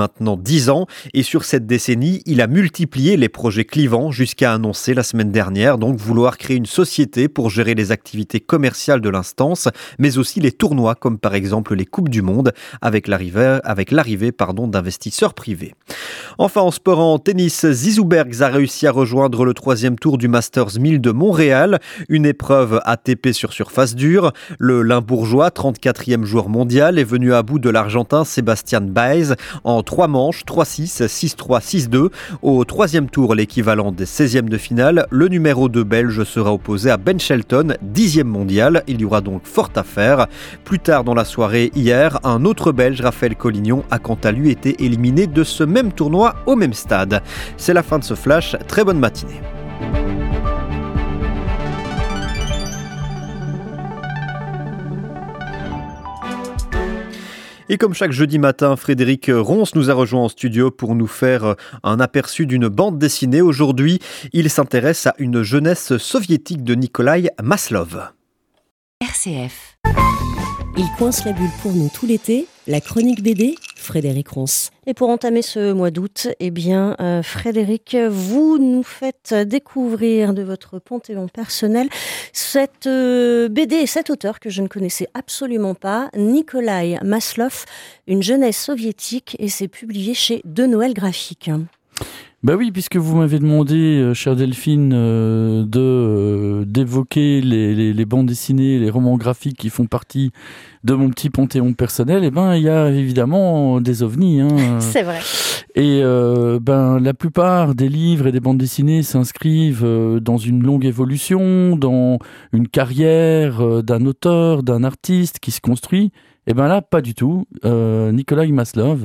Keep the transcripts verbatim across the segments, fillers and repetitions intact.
Maintenant dix ans, et sur cette décennie, il a multiplié les projets clivants jusqu'à annoncer la semaine dernière donc vouloir créer une société pour gérer les activités commerciales de l'instance, mais aussi les tournois comme par exemple les Coupes du Monde avec l'arrivée, avec l'arrivée pardon, d'investisseurs privés. Enfin en sport en tennis, Zizou Bergs a réussi à rejoindre le troisième tour du Masters mille de Montréal, une épreuve A T P sur surface dure. Le Limbourgeois, trente-quatrième joueur mondial, est venu à bout de l'Argentin Sebastian Baez en trois manches, trois six, six trois, six deux. Au troisième tour, l'équivalent des seizièmes de finale, le numéro deux belge sera opposé à Ben Shelton, dixième mondial. Il y aura donc fort à faire. Plus tard dans la soirée, hier, un autre belge, Raphaël Collignon, a quant à lui été éliminé de ce même tournoi au même stade. C'est la fin de ce flash. Très bonne matinée. Et comme chaque jeudi matin, Frédéric Ronce nous a rejoint en studio pour nous faire un aperçu d'une bande dessinée. Aujourd'hui, il s'intéresse à une jeunesse soviétique de Nikolai Maslov. R C F. Il coince la bulle pour nous tout l'été, la chronique B D, Frédéric Ronce. Et pour entamer ce mois d'août, eh bien, euh, Frédéric, vous nous faites découvrir de votre panthéon personnel cette euh, B D et cet auteur que je ne connaissais absolument pas, Nikolai Maslov, une jeunesse soviétique, et c'est publié chez De Noël Graphique. Bah oui, puisque vous m'avez demandé, euh, chère Delphine, euh, de euh, d'évoquer les, les, les bandes dessinées, les romans graphiques qui font partie de mon petit panthéon personnel, et ben il y a évidemment des ovnis. Hein. C'est vrai. Et euh, ben la plupart des livres et des bandes dessinées s'inscrivent euh, dans une longue évolution, dans une carrière euh, d'un auteur, d'un artiste qui se construit. Et ben là, pas du tout. Euh, Nikolai Maslov,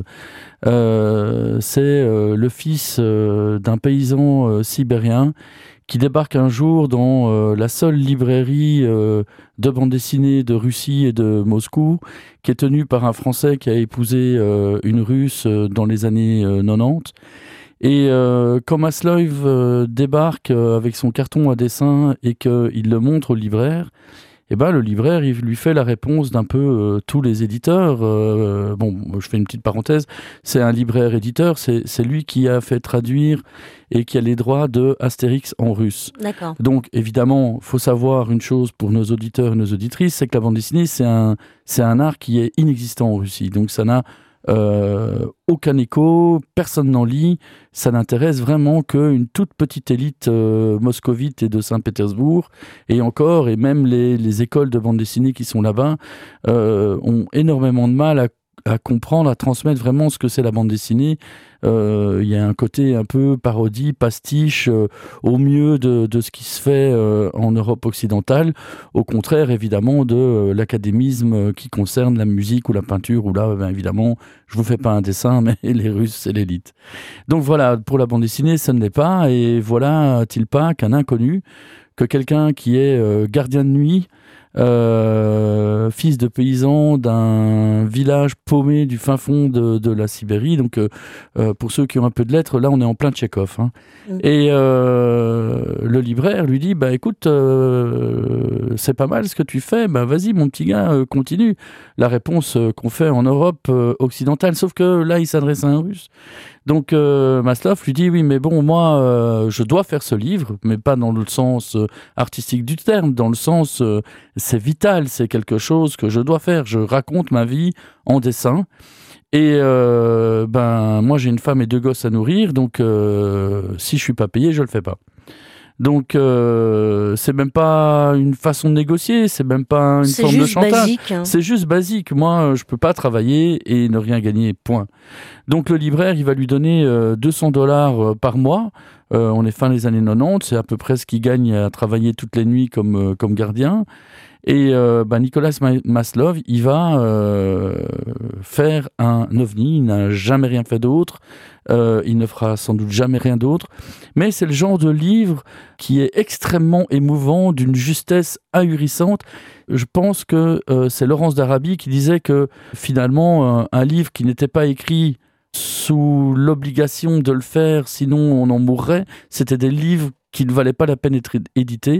euh, c'est euh, le fils euh, d'un paysan euh, sibérien qui débarque un jour dans euh, la seule librairie euh, de bande dessinée de Russie et de Moscou, qui est tenue par un Français qui a épousé euh, une Russe euh, dans les années euh, quatre-vingt-dix. Et euh, quand Maslov euh, débarque euh, avec son carton à dessin et qu'il le montre au libraire, eh ben, le libraire, il lui fait la réponse d'un peu euh, tous les éditeurs. Euh, bon, je fais une petite parenthèse, c'est un libraire-éditeur, c'est, c'est lui qui a fait traduire et qui a les droits de Astérix en russe. D'accord. Donc, évidemment, il faut savoir une chose pour nos auditeurs et nos auditrices, c'est que la bande dessinée, c'est un, c'est un art qui est inexistant en Russie. Donc, ça n'a Euh, aucun écho, personne n'en lit, ça n'intéresse vraiment qu'une toute petite élite euh, moscovite et de Saint-Pétersbourg, et encore, et même les, les écoles de bande dessinée qui sont là-bas euh, ont énormément de mal à à comprendre, à transmettre vraiment ce que c'est la bande dessinée. Euh, il y a un côté un peu parodie, pastiche, euh, au mieux de, de ce qui se fait euh, en Europe occidentale, au contraire évidemment de euh, l'académisme qui concerne la musique ou la peinture, où là, ben, évidemment, je vous fais pas un dessin, mais les Russes, c'est l'élite. Donc voilà, pour la bande dessinée, ça ne l'est pas, et voilà-t-il pas qu'un inconnu, que quelqu'un qui est euh, gardien de nuit, Euh, fils de paysan d'un village paumé du fin fond de, de la Sibérie. Donc, euh, euh, pour ceux qui ont un peu de lettres, là, on est en plein Tchekhov. Hein. Mmh. Et euh, le libraire lui dit, bah écoute, euh, c'est pas mal ce que tu fais. Bah vas-y, mon petit gars, euh, continue. La réponse euh, qu'on fait en Europe euh, occidentale, sauf que là, il s'adresse à un Russe. Donc euh, Maslov lui dit, oui, mais bon, moi, euh, je dois faire ce livre, mais pas dans le sens euh, artistique du terme, dans le sens, euh, c'est vital, c'est quelque chose que je dois faire. Je raconte ma vie en dessin. Et euh, ben, moi, j'ai une femme et deux gosses à nourrir, donc euh, si je suis pas payé, je le fais pas. Donc, euh, c'est même pas une façon de négocier, c'est même pas une c'est forme de chantage. Basique, hein. C'est juste basique. Moi, je peux pas travailler et ne rien gagner, point. Donc, le libraire, il va lui donner euh, deux cents dollars par mois. Euh, on est fin des années quatre-vingt-dix, c'est à peu près ce qu'il gagne à travailler toutes les nuits comme, euh, comme gardien. Et euh, bah, Nikolai Maslov, il va euh, faire un ovni, il n'a jamais rien fait d'autre, euh, il ne fera sans doute jamais rien d'autre, mais c'est le genre de livre qui est extrêmement émouvant, d'une justesse ahurissante. Je pense que euh, c'est Laurence d'Arabie qui disait que finalement, euh, un livre qui n'était pas écrit sous l'obligation de le faire, sinon on en mourrait, c'était des livres qui ne valaient pas la peine d'être édités.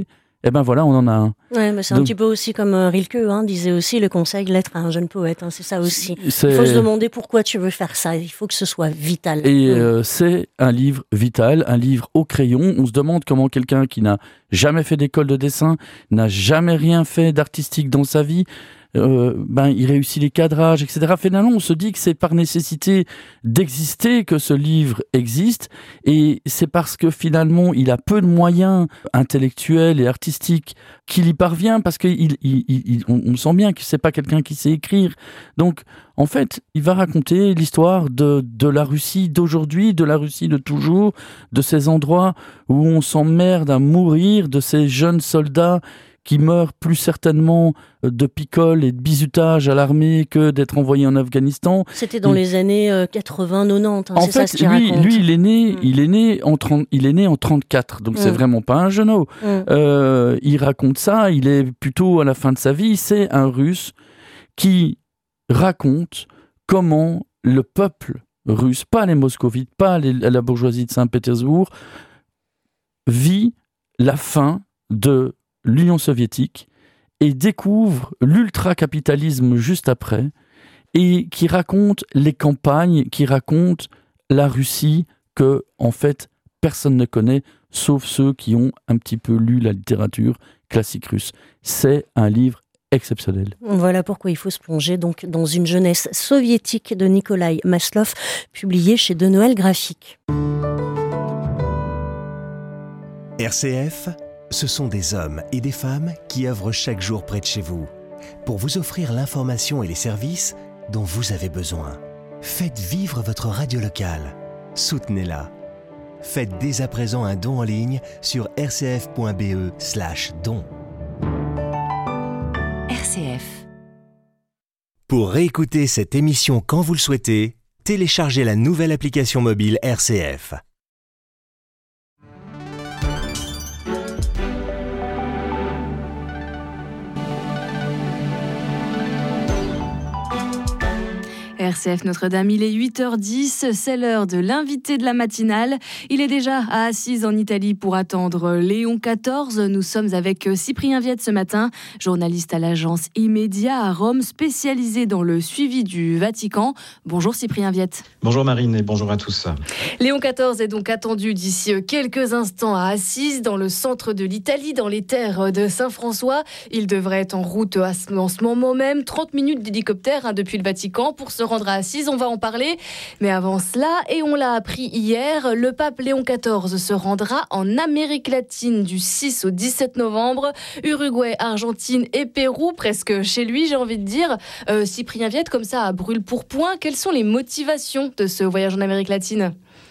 eh ben voilà, on en a un. Ouais, mais c'est Donc, un petit peu aussi comme euh, Rilke hein, disait aussi, le conseil lettre à un jeune poète, hein, c'est ça aussi. c'est- Il faut se demander pourquoi tu veux faire ça, il faut que ce soit vital. Et Mm. euh, c'est un livre vital, un livre au crayon. On se demande comment quelqu'un qui n'a jamais fait d'école de dessin, n'a jamais rien fait d'artistique dans sa vie, euh, ben, il réussit les cadrages, et cetera. Finalement, on se dit que c'est par nécessité d'exister que ce livre existe, et c'est parce que finalement, il a peu de moyens intellectuels et artistiques qu'il y parvient, parce qu'on il, il, il, on, on sent bien que c'est pas quelqu'un qui sait écrire. Donc, en fait, il va raconter l'histoire de, de la Russie d'aujourd'hui, de la Russie de toujours, de ces endroits où on s'emmerde à mourir, de ces jeunes soldats qui meurent plus certainement de picole et de bizutage à l'armée que d'être envoyés en Afghanistan. C'était dans Il- les années euh, quatre-vingts-quatre-vingt, hein, En c'est ça fait, ce qu'il lui, raconte. lui, il est né, Mm. il est né en trente, il est né en trente-quatre, donc c'est Mm. vraiment pas un jeuneau. Mm. Euh, il raconte ça, il est plutôt à la fin de sa vie. C'est un Russe qui raconte comment le peuple russe, pas les moscovites, pas les- la bourgeoisie de Saint-Pétersbourg, vit la fin de l'Union soviétique et découvre l'ultracapitalisme juste après, et qui raconte les campagnes, qui raconte la Russie que, en fait, personne ne connaît, sauf ceux qui ont un petit peu lu la littérature classique russe. C'est un livre exceptionnel. Voilà pourquoi il faut se plonger donc dans une jeunesse soviétique de Nikolai Maslov, publié chez De Noël Graphique. R C F, ce sont des hommes et des femmes qui œuvrent chaque jour près de chez vous pour vous offrir l'information et les services dont vous avez besoin. Faites vivre votre radio locale. Soutenez-la. Faites dès à présent un don en ligne sur rcf.be slash don. R C F. Pour réécouter cette émission quand vous le souhaitez, téléchargez la nouvelle application mobile R C F. R C F Notre-Dame, il est huit heures dix, c'est l'heure de l'invité de la matinale. Il est déjà à Assise en Italie pour attendre Léon quatorze. Nous sommes avec Cyprien Viette ce matin, journaliste à l'agence Immédia à Rome, spécialisé dans le suivi du Vatican. Bonjour Cyprien Viette. Bonjour Marine et bonjour à tous. Léon quatorze est donc attendu d'ici quelques instants à Assise, dans le centre de l'Italie, dans les terres de Saint-François. Il devrait être en route en ce moment même, trente minutes d'hélicoptère hein, depuis le Vatican pour se rendre à Assise, on va en parler. Mais avant cela, et on l'a appris hier, le pape Léon quatorze se rendra en Amérique latine du six au dix-sept novembre. Uruguay, Argentine et Pérou, presque chez lui, j'ai envie de dire. Euh, Cyprien Viette, comme ça, à brûle pour point, quelles sont les motivations de ce voyage en Amérique latine ?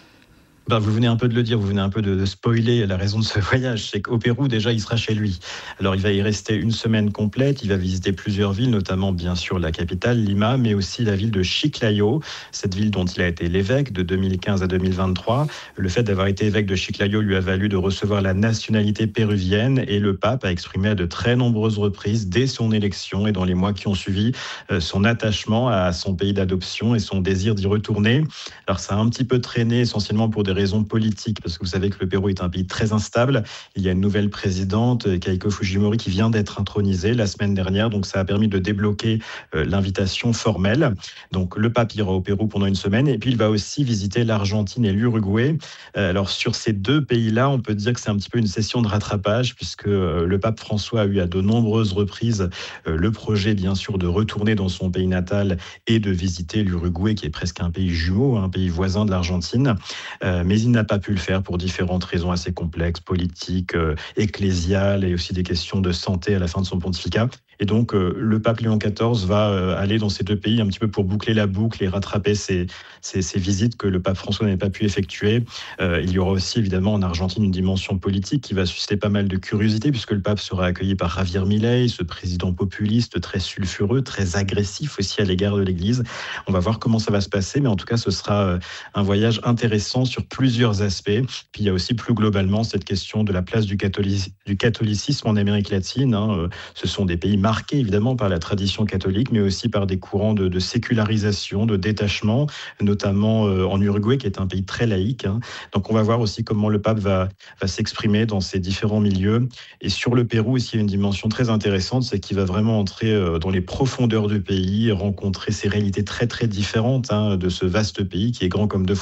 Ben, vous venez un peu de le dire, vous venez un peu de, de spoiler la raison de ce voyage. C'est qu'au Pérou, déjà, il sera chez lui. Alors, il va y rester une semaine complète. Il va visiter plusieurs villes, notamment, bien sûr, la capitale, Lima, mais aussi la ville de Chiclayo, cette ville dont il a été l'évêque de deux mille quinze à deux mille vingt-trois. Le fait d'avoir été évêque de Chiclayo lui a valu de recevoir la nationalité péruvienne, et le pape a exprimé à de très nombreuses reprises, dès son élection et dans les mois qui ont suivi, son attachement à son pays d'adoption et son désir d'y retourner. Alors, ça a un petit peu traîné, essentiellement pour des raisons politiques, parce que vous savez que le Pérou est un pays très instable. Il y a une nouvelle présidente, Keiko Fujimori, qui vient d'être intronisée la semaine dernière, donc ça a permis de débloquer euh, l'invitation formelle. Donc le pape ira au Pérou pendant une semaine, et puis il va aussi visiter l'Argentine et l'Uruguay. Euh, alors sur ces deux pays-là, on peut dire que c'est un petit peu une session de rattrapage, puisque euh, le pape François a eu à de nombreuses reprises euh, le projet, bien sûr, de retourner dans son pays natal et de visiter l'Uruguay, qui est presque un pays jumeau, un pays voisin de l'Argentine. Euh, mais il n'a pas pu le faire pour différentes raisons assez complexes, politiques, euh, ecclésiales, et aussi des questions de santé à la fin de son pontificat. Et donc, euh, le pape Léon quatorze va euh, aller dans ces deux pays un petit peu pour boucler la boucle et rattraper ces, ces, ces visites que le pape François n'avait pas pu effectuer. Euh, il y aura aussi, évidemment, en Argentine, une dimension politique qui va susciter pas mal de curiosité, puisque le pape sera accueilli par Javier Milei, ce président populiste très sulfureux, très agressif aussi à l'égard de l'Église. On va voir comment ça va se passer, mais en tout cas, ce sera euh, un voyage intéressant sur plusieurs aspects. Puis il y a aussi plus globalement cette question de la place du, catholic- du catholicisme en Amérique latine. Hein. Ce sont des pays marqué évidemment par la tradition catholique, mais aussi par des courants de, de sécularisation, de détachement, notamment euh, en Uruguay, qui est un pays très laïque. Hein. Donc on va voir aussi comment le pape va, va s'exprimer dans ces différents milieux. Et sur le Pérou aussi, il y a une dimension très intéressante, c'est qu'il va vraiment entrer euh, dans les profondeurs du pays, rencontrer ces réalités très très différentes hein, de ce vaste pays qui est grand comme deux